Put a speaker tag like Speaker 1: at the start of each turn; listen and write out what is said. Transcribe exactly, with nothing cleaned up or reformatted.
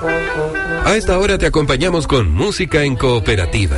Speaker 1: A esta hora te acompañamos con música en cooperativa.